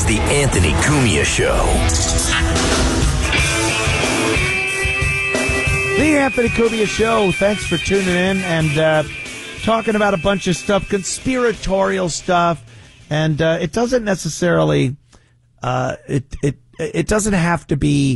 is the Anthony Cumia Show. The Anthony Cumia Show. Thanks for tuning in and talking about a bunch of stuff, conspiratorial stuff, and it doesn't necessarily it doesn't have to be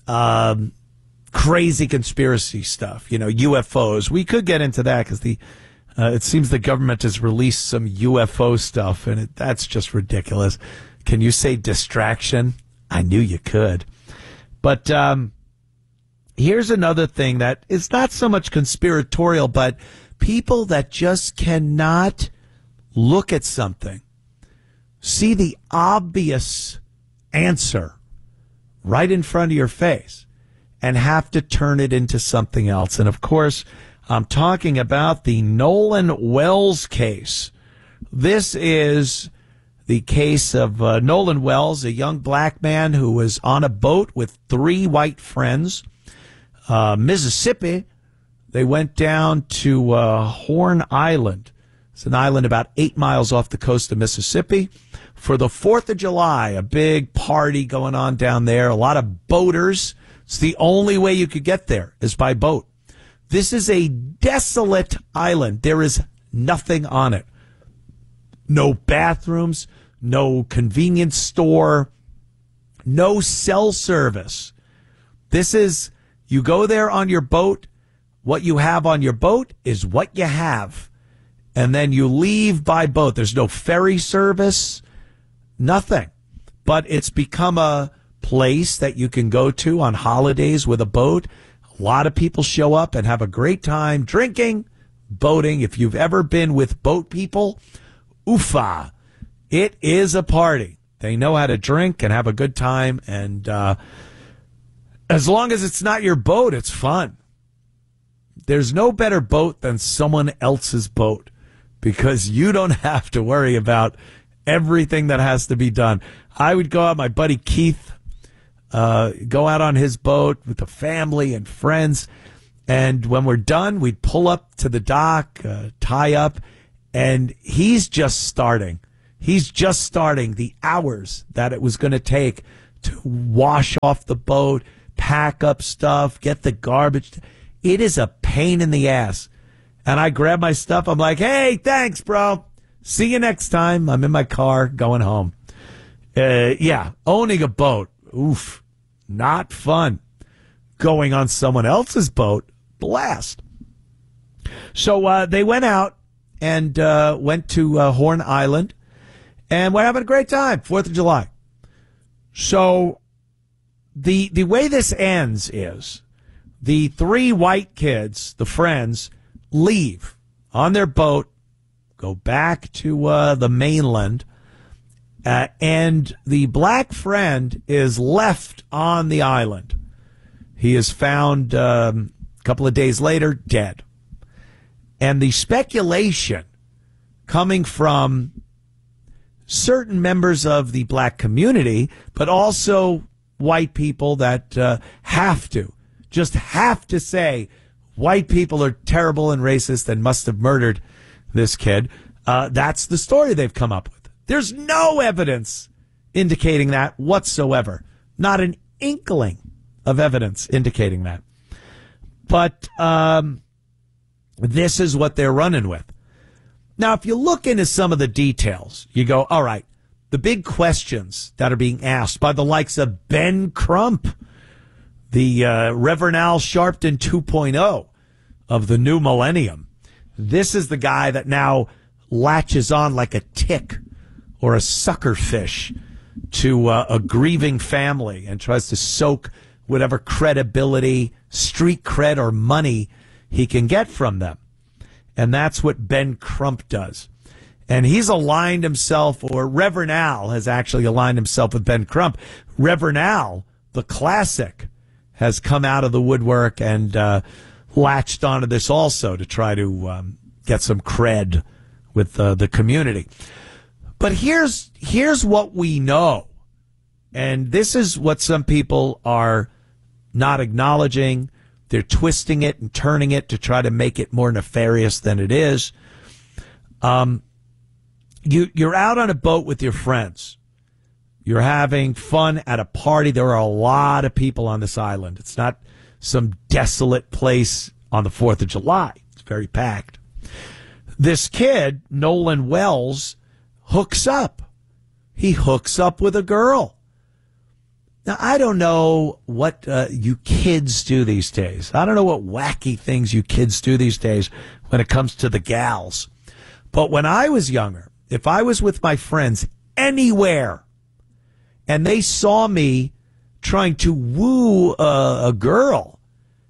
crazy conspiracy stuff. You know, UFOs. We could get into that because it seems the government has released some UFO stuff, and that's just ridiculous. Can you say distraction? I knew you could. But here's another thing that is not so much conspiratorial, but people that just cannot look at something, see the obvious answer right in front of your face, and have to turn it into something else. And, of course, I'm talking about the Nolan Wells case. This is the case of Nolan Wells, a young black man who was on a boat with 3 white friends. Mississippi, they went down to Horn Island. It's an island about 8 miles off the coast of Mississippi. For the 4th of July, a big party going on down there, a lot of boaters. It's the only way you could get there is by boat. This is a desolate island. There is nothing on it. No bathrooms, no convenience store, no cell service. This is, you go there on your boat. What you have on your boat is what you have. And then you leave by boat. There's no ferry service, nothing. But it's become a place that you can go to on holidays with a boat. A lot of people show up and have a great time drinking, boating. If you've ever been with boat people, oofa, it is a party. They know how to drink and have a good time. And as long as it's not your boat, it's fun. There's no better boat than someone else's boat because you don't have to worry about everything that has to be done. I would go out, my buddy Keith, go out on his boat with the family and friends. And when we're done, we'd pull up to the dock, tie up, and he's just starting. He's just starting the hours that it was going to take to wash off the boat, pack up stuff, get the garbage. It is a pain in the ass. And I grab my stuff. I'm like, hey, thanks, bro. See you next time. I'm in my car going home. Yeah, owning a boat. Oof, not fun. Going on someone else's boat, blast. So they went out and went to Horn Island, and we're having a great time, 4th of July. So the way this ends is the 3 white kids, the friends, leave on their boat, go back to the mainland, and the black friend is left on the island. He is found a couple of days later, dead. And the speculation coming from certain members of the black community, but also white people that have to say white people are terrible and racist and must have murdered this kid. That's the story they've come up with. There's no evidence indicating that whatsoever. Not an inkling of evidence indicating that. But this is what they're running with. Now, if you look into some of the details, you go, all right, the big questions that are being asked by the likes of Ben Crump, the Reverend Al Sharpton 2.0 of the new millennium. This is the guy that now latches on like a tick or a sucker fish to a grieving family and tries to soak whatever credibility, street cred, or money he can get from them. And that's what Ben Crump does. And he's aligned himself, or Reverend Al has actually aligned himself with Ben Crump. Reverend Al, the classic, has come out of the woodwork and latched onto this also to try to get some cred with the community. But here's what we know. And this is what some people are not acknowledging. They're twisting it and turning it to try to make it more nefarious than it is. You're out on a boat with your friends. You're having fun at a party. There are a lot of people on this island. It's not some desolate place on the 4th of July. It's very packed. This kid, Nolan Wells, hooks up. He hooks up with a girl. Now, I don't know what you kids do these days. I don't know what wacky things you kids do these days when it comes to the gals. But when I was younger, if I was with my friends anywhere and they saw me trying to woo a girl,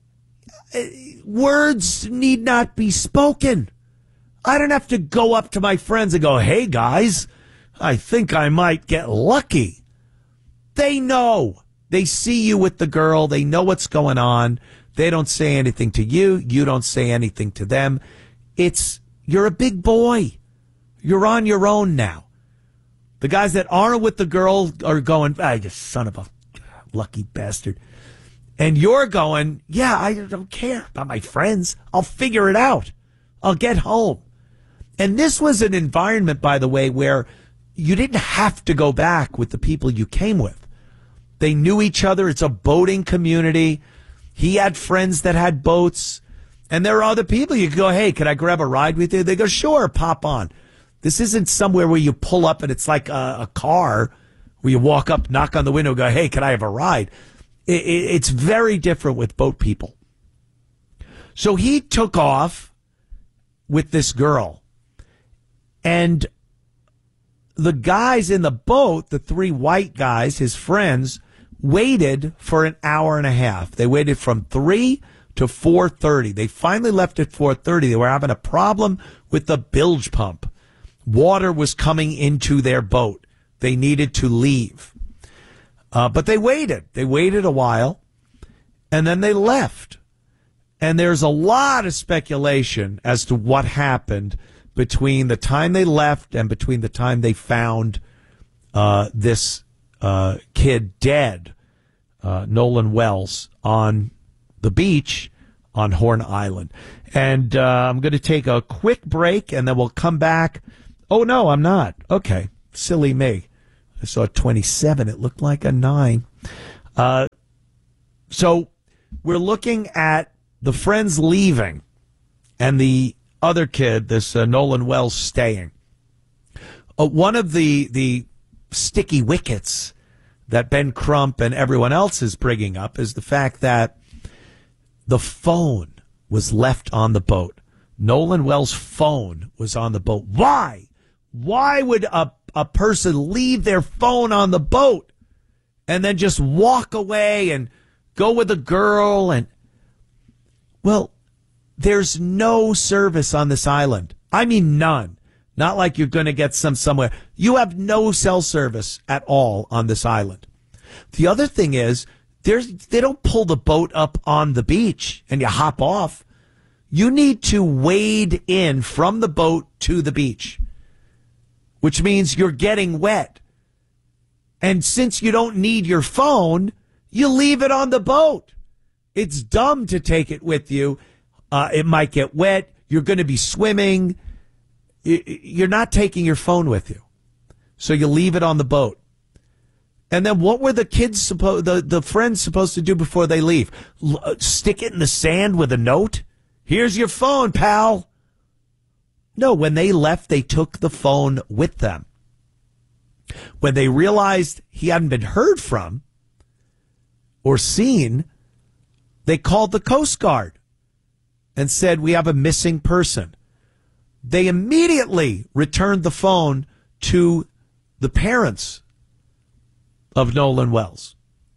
words need not be spoken. I don't have to go up to my friends and go, hey, guys, I think I might get lucky. They know. They see you with the girl. They know what's going on. They don't say anything to you. You don't say anything to them. You're a big boy. You're on your own now. The guys that aren't with the girl are going, you son of a lucky bastard. And you're going, yeah, I don't care about my friends. I'll figure it out. I'll get home. And this was an environment, by the way, where you didn't have to go back with the people you came with. They knew each other. It's a boating community. He had friends that had boats. And there are other people. You could go, hey, can I grab a ride with you? They go, sure, pop on. This isn't somewhere where you pull up and it's like a car where you walk up, knock on the window, go, hey, can I have a ride? It's very different with boat people. So he took off with this girl. And the guys in the boat, the 3 white guys, his friends, waited for an hour and a half. They waited from 3 to 4:30. They finally left at 4:30. They were having a problem with the bilge pump. Water was coming into their boat. They needed to leave. But they waited. They waited a while, and then they left. And there's a lot of speculation as to what happened between the time they left and between the time they found this kid dead, Nolan Wells, on the beach on Horn Island. And I'm going to take a quick break, and then we'll come back. Oh, no, I'm not. Okay, silly me. I saw 27. It looked like a 9. So we're looking at the friends leaving and the other kid, this Nolan Wells, staying. One of the sticky wickets that Ben Crump and everyone else is bringing up is the fact that the phone was left on the boat. Nolan Wells' phone was on the boat. Why? Why would a person leave their phone on the boat and then just walk away and go with a girl? And, well, there's no service on this island. I mean, none. Not like you're going to get somewhere. You have no cell service at all on this island. The other thing is, they don't pull the boat up on the beach and you hop off. You need to wade in from the boat to the beach, which means you're getting wet. And since you don't need your phone, you leave it on the boat. It's dumb to take it with you. It might get wet. You're going to be swimming. You're not taking your phone with you. So you leave it on the boat. And then what were the kids the friends supposed to do before they leave? Stick it in the sand with a note? Here's your phone, pal. No, when they left, they took the phone with them. When they realized he hadn't been heard from or seen, they called the Coast Guard and said, we have a missing person. They immediately returned the phone to the parents of Nolan Wells.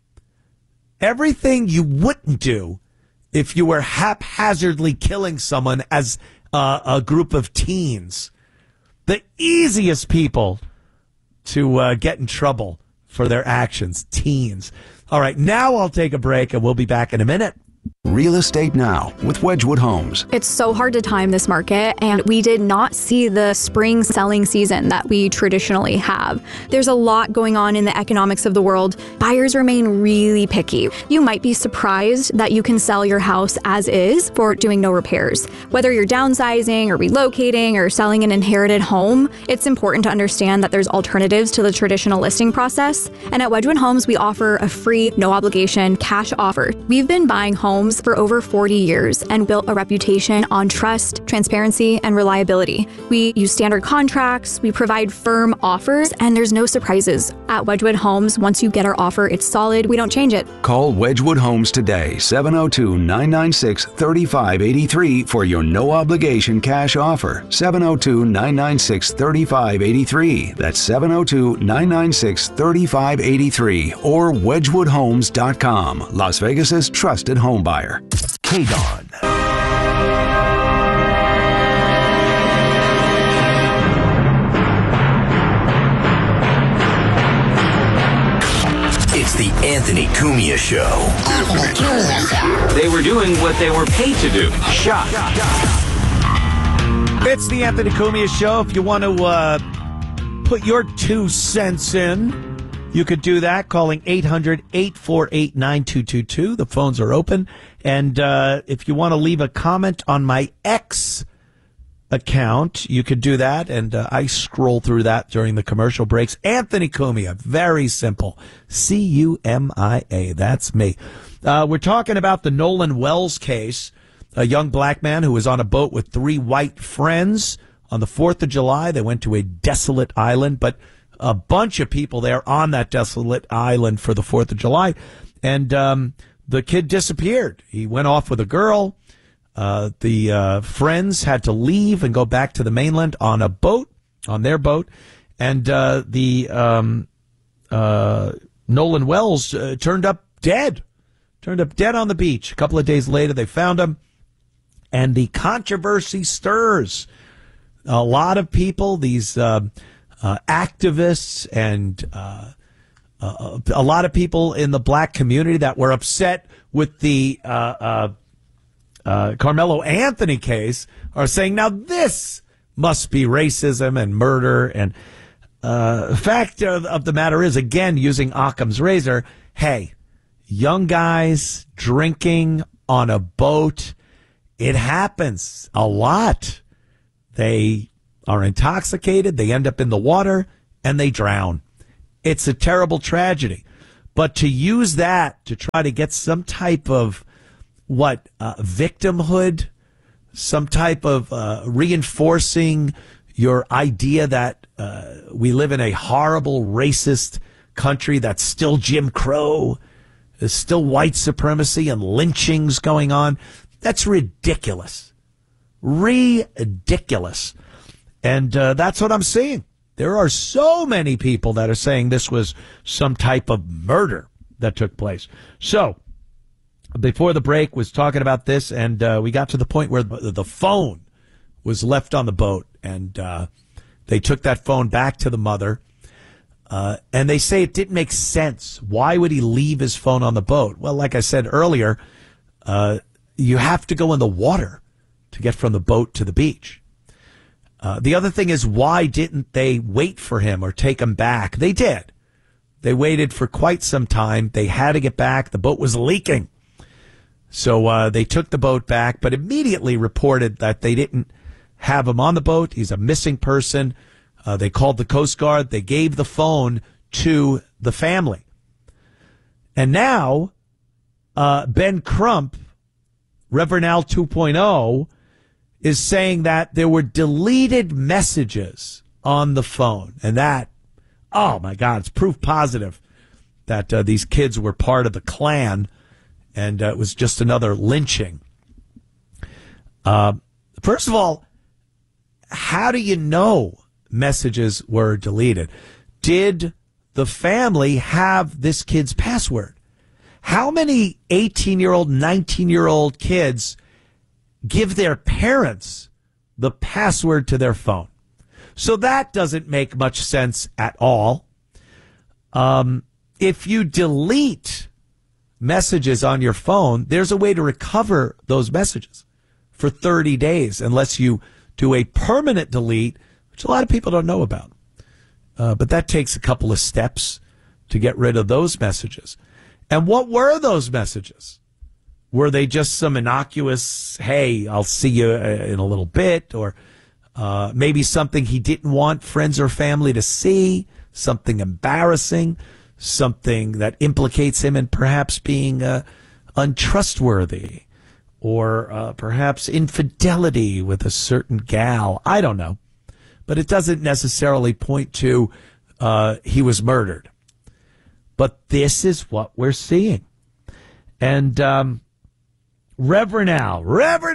Everything you wouldn't do if you were haphazardly killing someone as a group of teens. The easiest people to get in trouble for their actions, teens. All right, now I'll take a break and we'll be back in a minute. Real Estate Now with Wedgwood Homes. It's so hard to time this market, and we did not see the spring selling season that we traditionally have. There's a lot going on in the economics of the world. Buyers remain really picky. You might be surprised that you can sell your house as is for doing no repairs. Whether you're downsizing or relocating or selling an inherited home, it's important to understand that there's alternatives to the traditional listing process. And at Wedgwood Homes, we offer a free, no obligation cash offer. We've been buying homes for over 40 years and built a reputation on trust, transparency, and reliability. We use standard contracts, we provide firm offers, and there's no surprises. At Wedgwood Homes, once you get our offer, it's solid. We don't change it. Call Wedgwood Homes today, 702-996-3583 for your no obligation cash offer. 702-996-3583. That's 702-996-3583 or wedgwoodhomes.com, Las Vegas's trusted home buyer. KDON. It's the Anthony Cumia Show. They were doing what they were paid to do. Shot. It's the Anthony Cumia Show. If you want to put your 2 cents in, you could do that calling 800-848-9222. The phones are open. And if you want to leave a comment on my X account, you could do that. And I scroll through that during the commercial breaks. Anthony Cumia, very simple. C-U-M-I-A. That's me. We're talking about the Nolan Wells case, a young black man who was on a boat with 3 white friends on the 4th of July. They went to a desolate island, but a bunch of people there on that desolate island for the 4th of July. And the kid disappeared. He went off with a girl. The friends had to leave and go back to the mainland on a boat, on their boat. And Nolan Wells turned up dead on the beach. A couple of days later, they found him. And the controversy stirs. A lot of people, these activists and a lot of people in the black community that were upset with the Carmelo Anthony case are saying, now this must be racism and murder. And fact of the matter is, again, using Occam's razor, hey, young guys drinking on a boat, it happens a lot. They are intoxicated, they end up in the water, and they drown. It's a terrible tragedy. But to use that to try to get some type of, victimhood, some type of reinforcing your idea that we live in a horrible, racist country that's still Jim Crow, there's still white supremacy and lynchings going on, that's ridiculous. Ridiculous. And that's what I'm seeing. There are so many people that are saying this was some type of murder that took place. So, before the break, was talking about this, and we got to the point where the phone was left on the boat, and they took that phone back to the mother, and they say it didn't make sense. Why would he leave his phone on the boat? Well, like I said earlier, you have to go in the water to get from the boat to the beach. The other thing is, why didn't they wait for him or take him back? They did. They waited for quite some time. They had to get back. The boat was leaking. So they took the boat back, but immediately reported that they didn't have him on the boat. He's a missing person. They called the Coast Guard. They gave the phone to the family. And now Ben Crump, Reverend Al 2.0, is saying that there were deleted messages on the phone. And that, oh my God, it's proof positive that these kids were part of the Klan, and it was just another lynching. First of all, how do you know messages were deleted? Did the family have this kid's password? How many 18-year-old, 19-year-old kids give their parents the password to their phone? So that doesn't make much sense at all. If you delete messages on your phone, there's a way to recover those messages for 30 days unless you do a permanent delete, which a lot of people don't know about. But that takes a couple of steps to get rid of those messages. And what were those messages? Were they just some innocuous, hey, I'll see you in a little bit, or maybe something he didn't want friends or family to see, something embarrassing, something that implicates him in perhaps being untrustworthy, or perhaps infidelity with a certain gal? I don't know. But it doesn't necessarily point to he was murdered. But this is what we're seeing. And Reverend Al,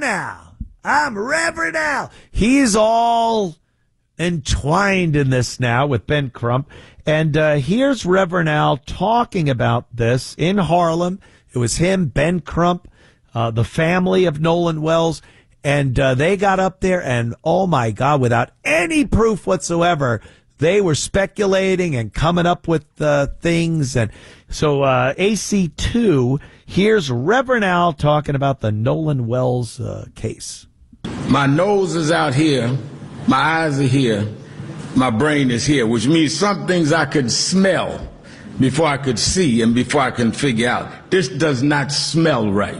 I'm Reverend Al. He's all entwined in this now with Ben Crump. And here's Reverend Al talking about this in Harlem. It was him, Ben Crump, the family of Nolan Wells. And they got up there and, oh, my God, without any proof whatsoever, they were speculating and coming up with things. And so AC2, here's Reverend Al talking about the Nolan Wells case. My nose is out here, my eyes are here, my brain is here, which means some things I could smell before I could see and before I can figure out. This does not smell right.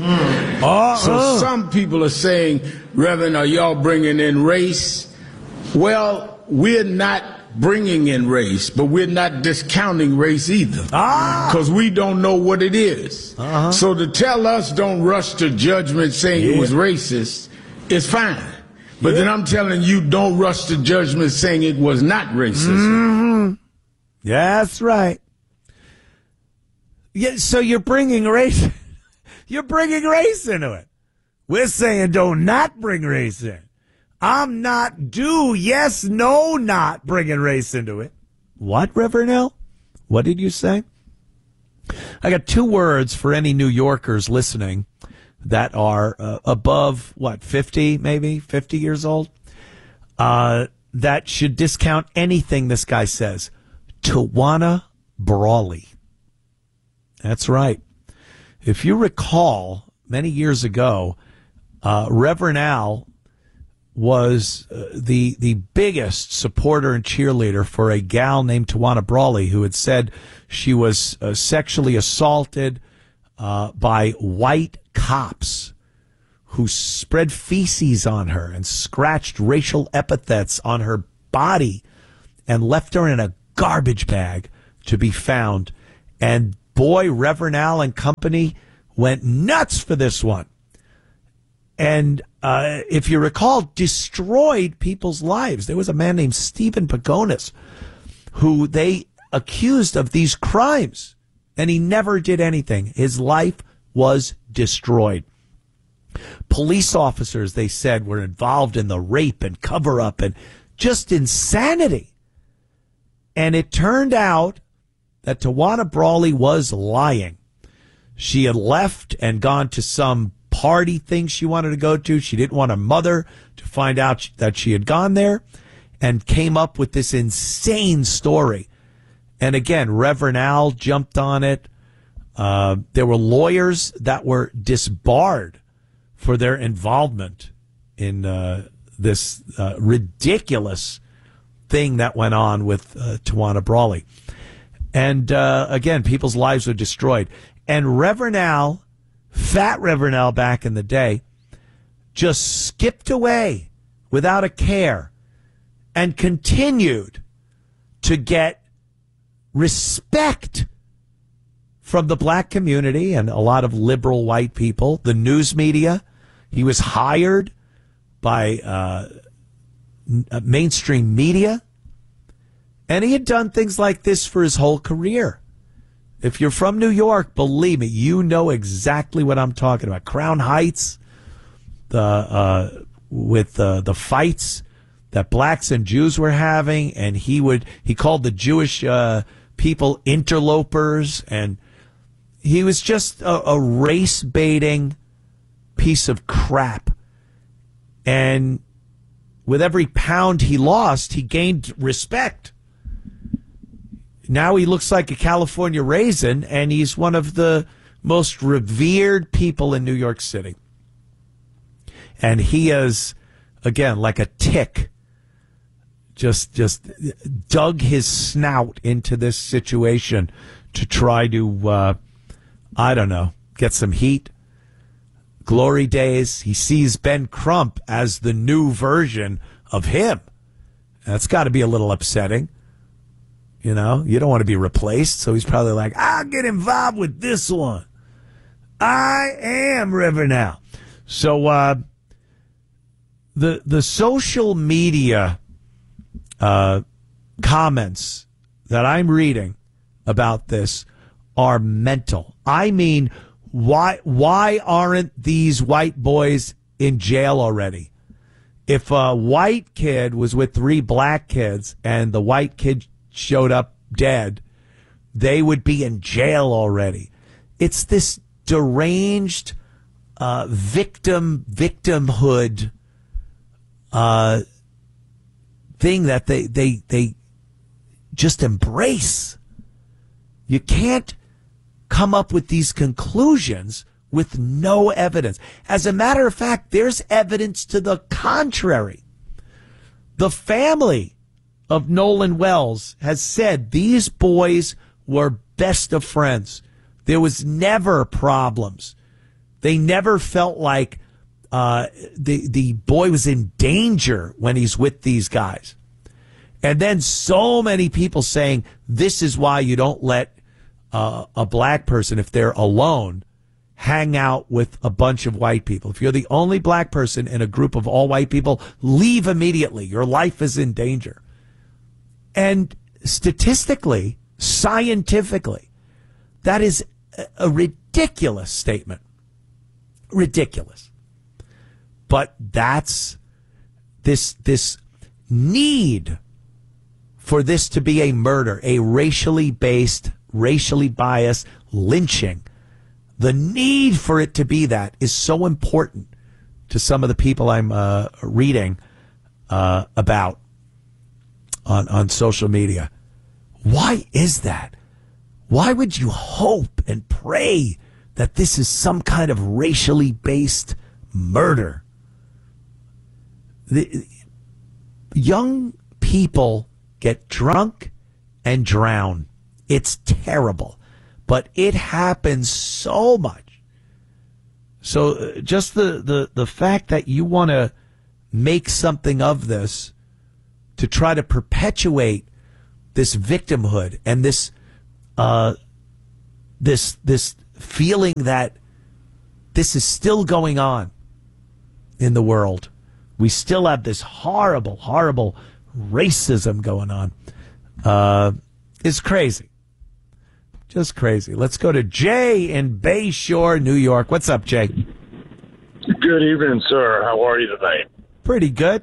So some people are saying, Reverend, are y'all bringing in race? Well, we're not bringing in race, but we're not discounting race either, because we don't know what it is. So to tell us don't rush to judgment saying it was racist is fine. But then I'm telling you, don't rush to judgment saying it was not racist. Yeah, that's right. Yeah, so you're bringing race. You're bringing race into it. We're saying don't not bring race in. I'm not yes, no, not bringing race into it. What, Reverend Al? What did you say? I got two words for any New Yorkers listening that are above, 50 years old, that should discount anything this guy says. Tawana Brawley. That's right. If you recall, many years ago, Reverend Al was the biggest supporter and cheerleader for a gal named Tawana Brawley, who had said she was sexually assaulted by white cops who spread feces on her and scratched racial epithets on her body and left her in a garbage bag to be found. And boy, Reverend Al and company went nuts for this one. And if you recall, destroyed people's lives. There was a man named Stephen Pagonis who they accused of these crimes, and he never did anything. His life was destroyed. Police officers, they said, were involved in the rape and cover-up and just insanity. And it turned out that Tawana Brawley was lying. She had left and gone to some party thing she wanted to go to. She didn't want her mother to find out that she had gone there, and came up with this insane story. And again, Reverend Al jumped on it. There were lawyers that were disbarred for their involvement in this ridiculous thing that went on with Tawana Brawley. And again, people's lives were destroyed. And Reverend Al, fat Reverend Al back in the day, just skipped away without a care and continued to get respect from the black community and a lot of liberal white people, the news media. He was hired by mainstream media, and he had done things like this for his whole career. If you're from New York, believe me, you know exactly what I'm talking about. Crown Heights, with the fights that blacks and Jews were having, and he called the Jewish people interlopers, and he was just a race-baiting piece of crap. And with every pound he lost, he gained respect. Now he looks like a California raisin, and he's one of the most revered people in New York City. And he is, again, like a tick, just dug his snout into this situation to try to, I don't know, get some heat. Glory days. He sees Ben Crump as the new version of him. That's got to be a little upsetting. You know, you don't want to be replaced. So he's probably like, I'll get involved with this one. I am River now. So the social media comments that I'm reading about this are mental. I mean, why aren't these white boys in jail already? If a white kid was with 3 black kids and the white kid showed up dead, they would be in jail already. It's this deranged victimhood thing that they just embrace. You can't come up with these conclusions with no evidence. As a matter of fact, there's evidence to the contrary. The family of Nolan Wells has said these boys were best of friends. There was never problems. They never felt like the boy was in danger when he's with these guys. And then so many people saying this is why you don't let a black person, if they're alone, hang out with a bunch of white people. If you're the only black person in a group of all white people, leave immediately. Your life is in danger. And statistically, scientifically, that is a ridiculous statement. Ridiculous. But that's this need for this to be a murder, a racially based, racially biased lynching. The need for it to be that is so important to some of the people I'm reading about on social media. Why is that? Why would you hope and pray that this is some kind of racially based murder? The young people get drunk and drown. It's terrible, but it happens so much. So just the fact that you want to make something of this to try to perpetuate this victimhood and this this feeling that this is still going on in the world. We still have this horrible, horrible racism going on. Is crazy. Just crazy. Let's go to Jay in Bayshore, New York. What's up, Jay? Good evening, sir. How are you tonight? Pretty good.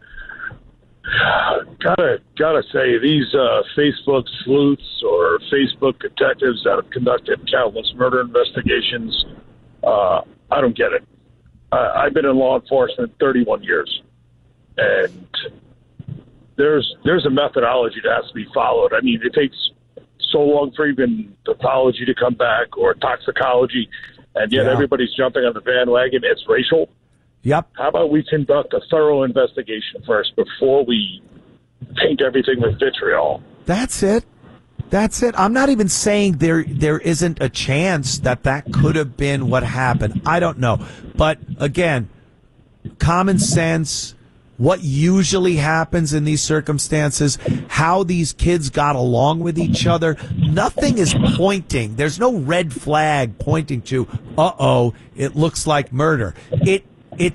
Gotta say, these Facebook sleuths or Facebook detectives that have conducted countless murder investigations, I don't get it. I've been in law enforcement 31 years, and there's a methodology that has to be followed. I mean, it takes so long for even pathology to come back or toxicology, and yet everybody's jumping on the bandwagon. It's racial. Yep. How about we conduct a thorough investigation first before we paint everything with vitriol? That's it. That's it. I'm not even saying there isn't a chance that could have been what happened. I don't know. But again, common sense, what usually happens in these circumstances, how these kids got along with each other, nothing is pointing. There's no red flag pointing to, it looks like murder. It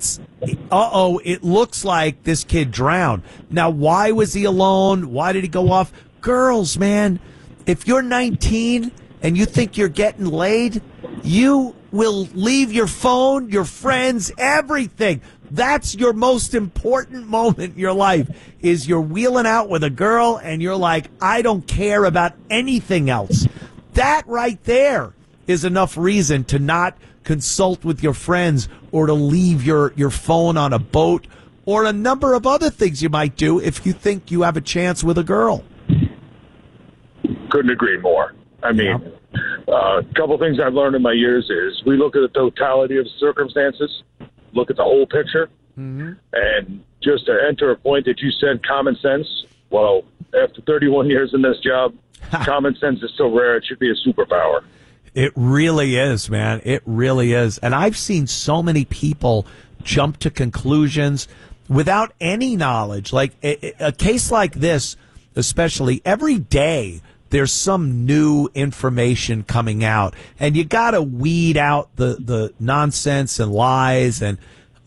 looks like this kid drowned. Now, why was he alone? Why did he go off? Girls, man, if you're 19 and you think you're getting laid, you will leave your phone, your friends, everything. That's your most important moment in your life, is you're wheeling out with a girl and you're like, I don't care about anything else. That right there is enough reason to not consult with your friends or to leave your phone on a boat or a number of other things you might do if you think you have a chance with a girl. Couldn't agree more. I mean, A couple things I've learned in my years is we look at the totality of circumstances, look at the whole picture, and just to enter a point that you said, common sense. Well, after 31 years in this job, common sense is so rare it should be a superpower. It really is, man. It really is. And I've seen so many people jump to conclusions without any knowledge. Like a case like this, especially, every day there's some new information coming out, and you got to weed out the nonsense and lies and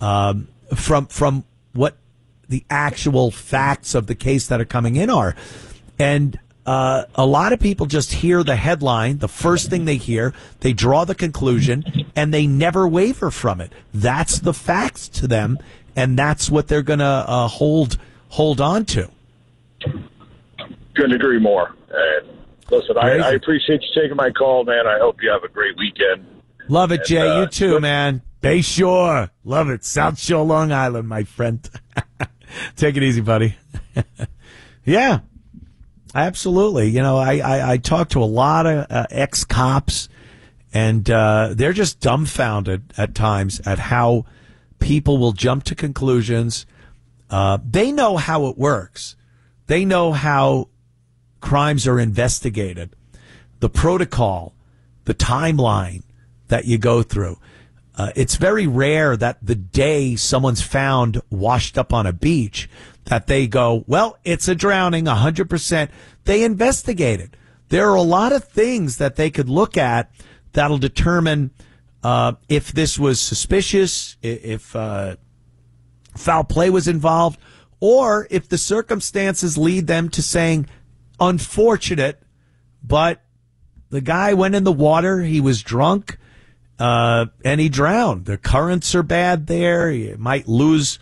from what the actual facts of the case that are coming in are. And a lot of people just hear the headline, the first thing they hear, they draw the conclusion, and they never waver from it. That's the facts to them, and that's what they're going to hold on to. Couldn't agree more. And listen, I appreciate you taking my call, man. I hope you have a great weekend. Love it, Jay. You too, man. Bay Shore. Love it. South Shore, Long Island, my friend. Take it easy, buddy. Yeah, absolutely. You know, I talk to a lot of ex-cops, and they're just dumbfounded at times at how people will jump to conclusions. They know how it works. They know how crimes are investigated, the protocol, the timeline that you go through. It's very rare that the day someone's found washed up on a beach that they go, well, it's a drowning, 100%. They investigate it. There are a lot of things that they could look at that'll determine if this was suspicious, if foul play was involved, or if the circumstances lead them to saying, unfortunate, but the guy went in the water, he was drunk, and he drowned. The currents are bad there. You might lose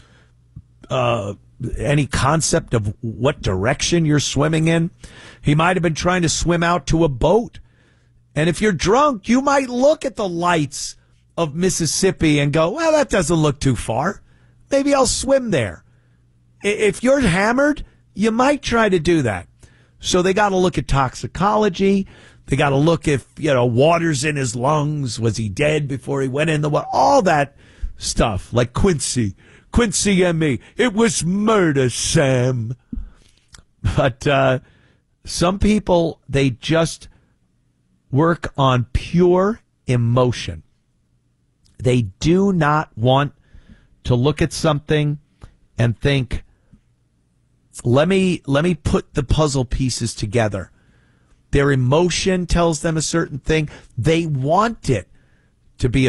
any concept of what direction you're swimming in. He might have been trying to swim out to a boat. And if you're drunk, you might look at the lights of Mississippi and go, well, that doesn't look too far. Maybe I'll swim there. If you're hammered, you might try to do that. So they got to look at toxicology. They got to look if, water's in his lungs. Was he dead before he went in the water? All that stuff, like Quincy and me. It was murder, Sam. But some people, they just work on pure emotion. They do not want to look at something and think, let me put the puzzle pieces together. Their emotion tells them a certain thing. They want it to be